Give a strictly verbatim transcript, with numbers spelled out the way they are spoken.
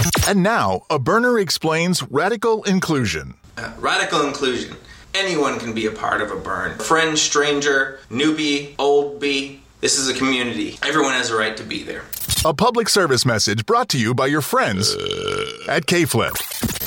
And now, a burner explains radical inclusion. Uh, radical inclusion. Anyone can be a part of a burn. Friend, stranger, newbie, old bee. This is a community. Everyone has a right to be there. A public service message brought to you by your friends at K-Flip.